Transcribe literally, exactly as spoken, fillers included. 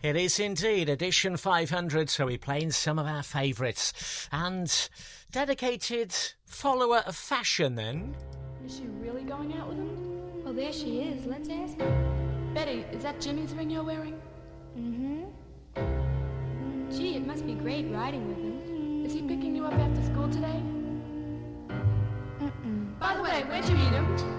It is indeed edition five hundred, so we're playing some of our favourites. And dedicated follower of fashion, then. Is she really going out with him? Well, there she is. Let's ask her. Betty, is that Jimmy's ring you're wearing? Mm-hmm. Gee, it must be great riding with him. Is he picking you up after school today? Mm-mm. By the way, where'd you meet him?